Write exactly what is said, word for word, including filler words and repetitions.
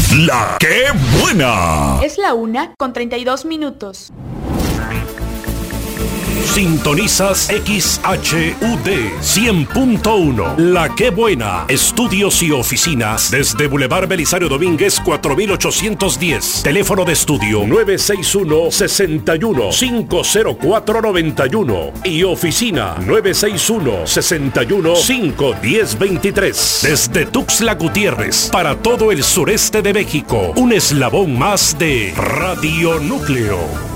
La que buena. Es la una con treinta y dos minutos. Sintonizas X H U D cien punto uno. La que buena. Estudios y oficinas desde Boulevard Belisario Domínguez cuatro mil ochocientos diez. Teléfono de estudio nueve seis uno, seis uno, cinco cero cuatro, nueve uno y oficina nueve seis uno, seis uno, cinco uno cero, dos tres. Desde Tuxtla Gutiérrez para todo el sureste de México. Un eslabón más de Radio Núcleo.